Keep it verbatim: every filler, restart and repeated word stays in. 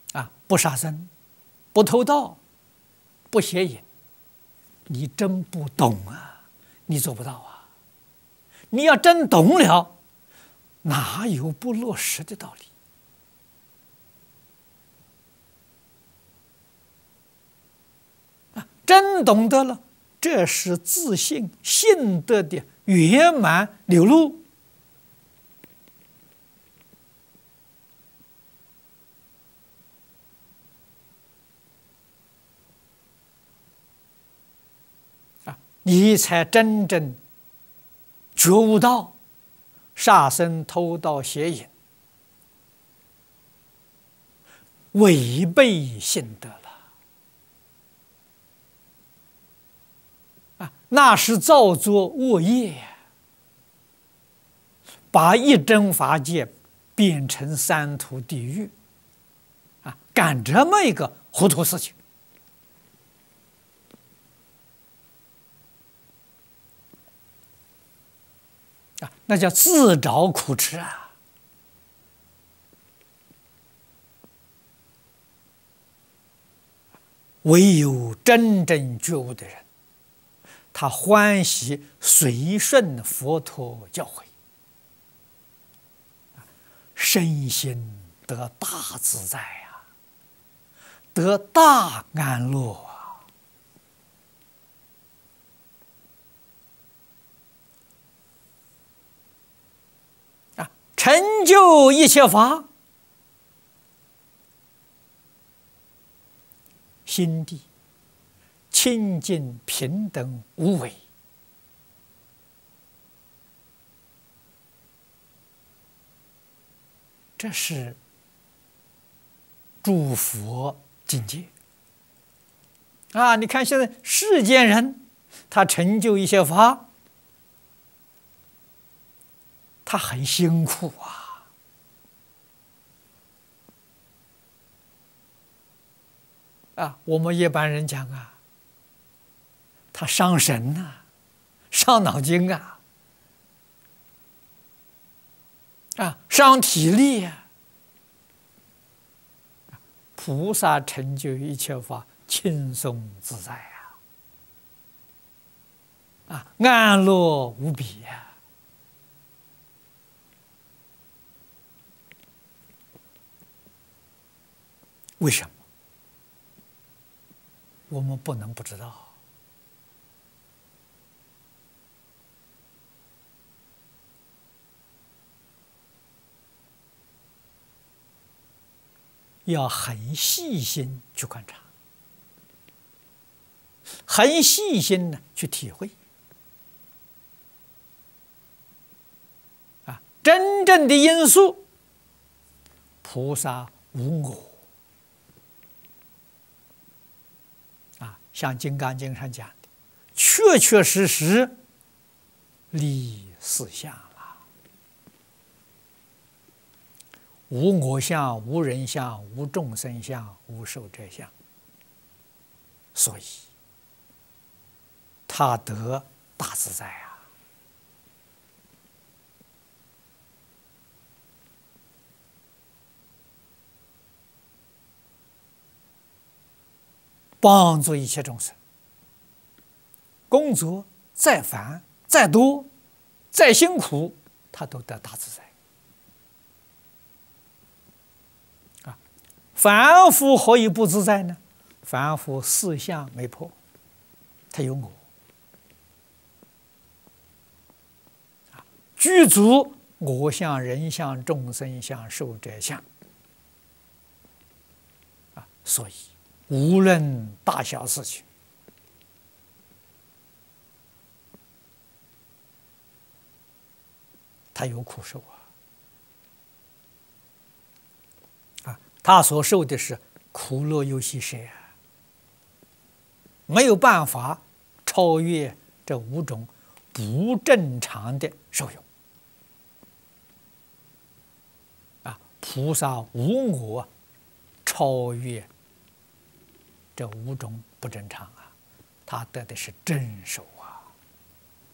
啊，不杀生，不偷盗，不邪淫，你真不懂啊，你做不到啊。你要真懂了，哪有不落实的道理？啊，真懂得了，这是自信信德的圆满流露。啊，你才真正觉悟到杀生、偷盗、邪淫违背信德了。啊，那是造作恶业，把一真法界变成三途地狱，啊，干这么一个糊涂事情。啊，那叫自找苦吃啊！唯有真正觉悟的人，他欢喜随顺佛陀教诲，身心得大自在呀、啊，得大安乐啊！啊，成就一切法，心地清净平等无为，这是诸佛境界啊！你看现在世间人，他成就一些法，他很辛苦啊。啊，我们一般人讲啊，他伤神呐、啊，伤脑筋啊，啊，伤体力呀、啊。菩萨成就一切法，轻松自在啊，啊，安乐无比呀、啊。为什么？我们不能不知道。要很细心去观察，很细心的去体会。啊，真正的因素，菩萨无我。啊，像《金刚经》上讲的，确确实实离四相了。无我相，无人相，无众生相，无寿者相。所以，他得大自在啊！帮助一切众生，工作再繁、再多、再辛苦，他都得大自在。啊，凡夫何以不自在呢？凡夫四相没破，他有我。啊，具足我相、人相、众生相、寿者相。啊，所以无论大小事情，他有苦受啊！啊，他所受的是苦乐忧喜舍啊，没有办法超越这五种不正常的受用啊！菩萨无我，超越这五种不正常啊，他得的是真受啊！